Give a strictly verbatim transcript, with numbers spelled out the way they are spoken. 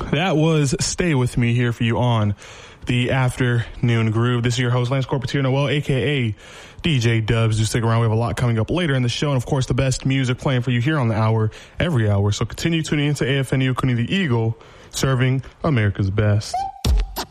That was Stay With Me here for you on the Afternoon Groove. This is your host, Lance Corpatino, Noel, a k a. D J Dubs. Do stick around. We have a lot coming up later in the show. And, of course, the best music playing for you here on the hour, every hour. So continue tuning into A F N U, Kuni the Eagle, serving America's best.